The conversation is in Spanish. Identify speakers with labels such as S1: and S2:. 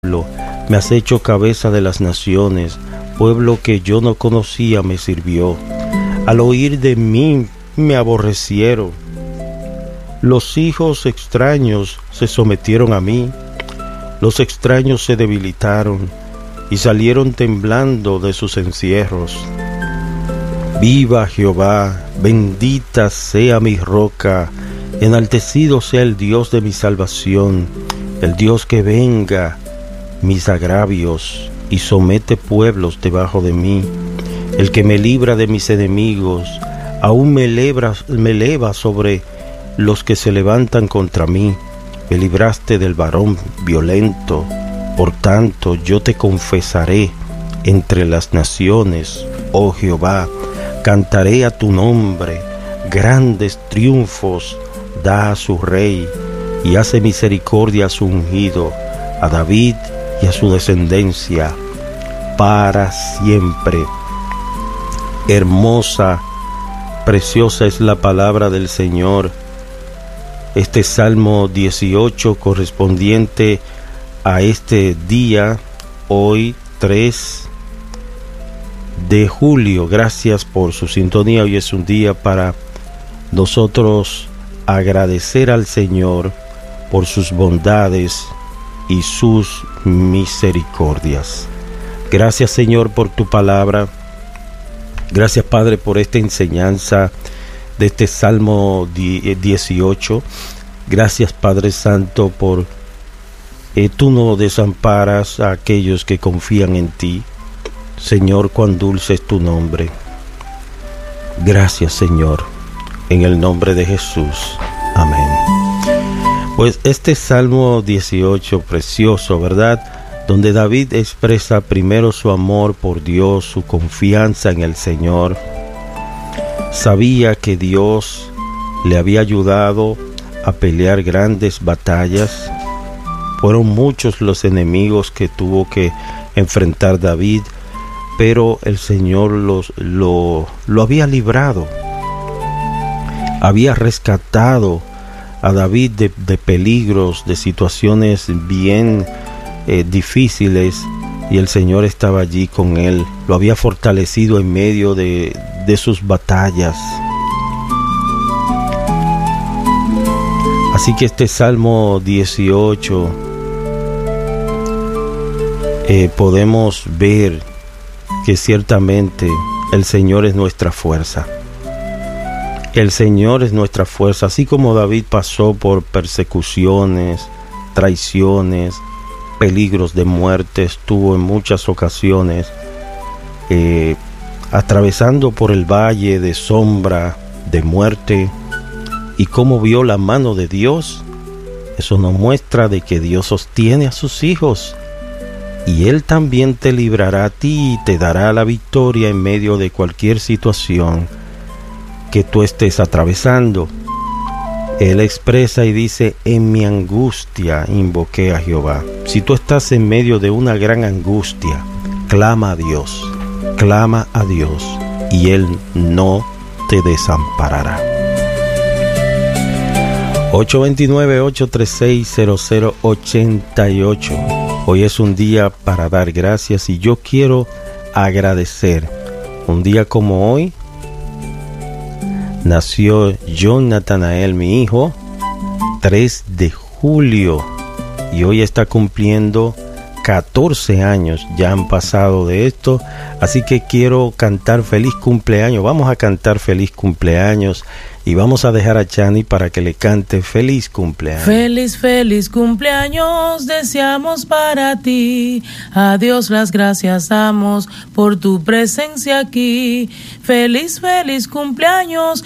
S1: Me has hecho cabeza de las naciones, pueblo que yo no conocía me sirvió. Al oír de mí me aborrecieron. Los hijos extraños se sometieron a mí. Los extraños se debilitaron y salieron temblando de sus encierros. Viva Jehová, bendita sea mi roca, enaltecido sea el Dios de mi salvación, el Dios que venga mis agravios y somete pueblos debajo de mí, el que me libra de mis enemigos, aún me eleva sobre los que se levantan contra mí. Me libraste del varón violento, por tanto yo te confesaré entre las naciones, oh Jehová, cantaré a tu nombre, grandes triunfos da a su rey, y hace misericordia a su ungido, a David y a su descendencia para siempre. Hermosa, preciosa es la palabra del Señor. Este Salmo 18 correspondiente a este día, hoy 3 de julio. Gracias por su sintonía. Hoy es un día para nosotros agradecer al Señor por sus bondades y sus misericordias. Gracias, Señor, por tu palabra. Gracias, Padre, por esta enseñanza de este Salmo 18. Gracias, Padre Santo, por tú no desamparas a aquellos que confían en ti. Señor, cuán dulce es tu nombre. Gracias, Señor, en el nombre de Jesús. Amén. Pues este Salmo 18, precioso, ¿verdad? Donde David expresa primero su amor por Dios, su confianza en el Señor. Sabía que Dios le había ayudado a pelear grandes batallas. Fueron muchos los enemigos que tuvo que enfrentar David, pero el Señor lo había librado. Había rescatado a David de peligros, de situaciones bien difíciles, y el Señor estaba allí con él. Lo había fortalecido en medio de sus batallas. Así que este Salmo 18 podemos ver que ciertamente el Señor es nuestra fuerza. El Señor es nuestra fuerza. Así como David pasó por persecuciones, traiciones, peligros de muerte, estuvo en muchas ocasiones atravesando por el valle de sombra de muerte, y cómo vio la mano de Dios. Eso nos muestra de que Dios sostiene a sus hijos, y Él también te librará a ti y te dará la victoria en medio de cualquier situación que tú estés atravesando. Él expresa y dice: en mi angustia invoqué a Jehová. Si tú estás en medio de una gran angustia, clama a Dios, y Él no te desamparará. 829-836-0088. Hoy es un día para dar gracias, y yo quiero agradecer. Un día como hoy nació John Natanael, mi hijo, 3 de julio, y hoy está cumpliendo 14 años. Ya han pasado de esto, así que quiero cantar feliz cumpleaños. Vamos a cantar feliz cumpleaños, y vamos a dejar a Chani para que le cante feliz cumpleaños.
S2: Feliz, feliz cumpleaños deseamos para ti. A Dios las gracias damos por tu presencia aquí. Feliz, feliz cumpleaños.